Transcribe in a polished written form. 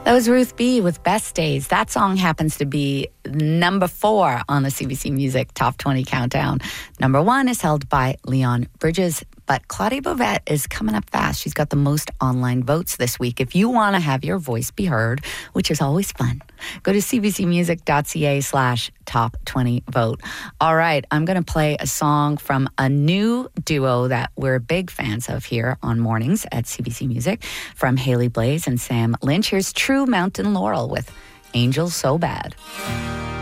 That was Ruth B. with Best Days. That song happens to be number 4 on the CBC Music Top 20 Countdown. Number 1 is held by Leon Bridges, but Claudia Bouvette is coming up fast. She's got the most online votes this week. If you want to have your voice be heard, which is always fun, go to cbcmusic.ca/top20vote. All right, I'm going to play a song from a new duo that we're big fans of here on mornings at CBC Music, from Haley Blaze and Sam Lynch. Here's True Mountain Laurel with Angel So Bad.